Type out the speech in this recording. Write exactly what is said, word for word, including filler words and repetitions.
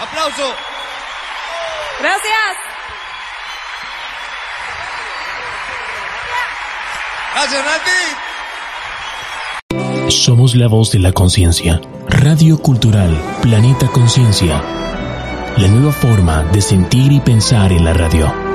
Aplauso. Gracias. Gracias, Nati. Somos la voz de la conciencia. Radio Cultural Planeta Conciencia. La nueva forma de sentir y pensar en la radio.